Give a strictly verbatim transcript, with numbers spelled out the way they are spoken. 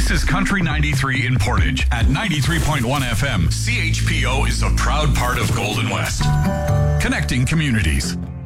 This is Country ninety-three in Portage at ninety-three point one F M. C H P O is a proud part of Golden West, connecting communities.